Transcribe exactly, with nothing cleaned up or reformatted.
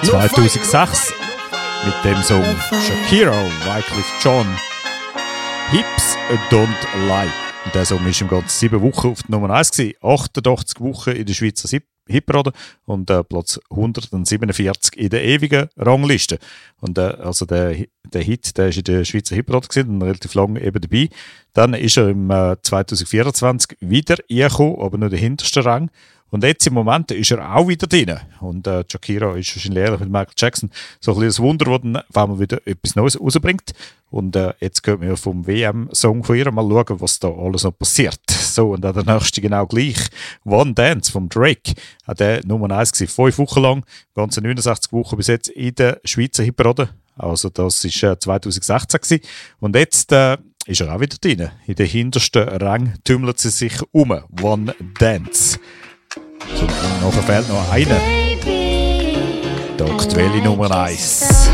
zweitausendsechs mit dem Song Shakira, Wyclef Jean, Hips Don't Lie. Und der Song war im ganzen sieben Wochen auf der Nummer eins gewesen, achtundachtzig Wochen in der Schweizer Hitparade und äh, Platz hundertsiebenundvierzig in der ewigen Rangliste. Und äh, also der, der Hit, der ist in der Schweizer Hitparade gewesen und relativ lange eben dabei. Dann ist er im äh, zweitausendvierundzwanzig wieder reingekommen, aber nur der hinterste Rang. Und jetzt im Moment ist er auch wieder drin. Und äh, Shakira ist wahrscheinlich ehrlich mit Michael Jackson so ein bisschen ein Wunder, wo dann, wenn man wieder etwas Neues rausbringt. Und äh, jetzt gehen wir vom W M-Song von ihr mal schauen, was da alles noch passiert. So, und dann der nächste genau gleich. One Dance vom Drake. Auch der Nummer eins gewesen, fünf Wochen lang. Ganze neunundsechzig Wochen bis jetzt in der Schweizer Hitparade. Also das war äh, zweitausendsechzehn gewesen. Und jetzt äh, ist er auch wieder drin. In den hintersten Rang tümmelt sie sich um. One Dance. So, und nachher fehlt noch einer. Die aktuelle Nummer eins.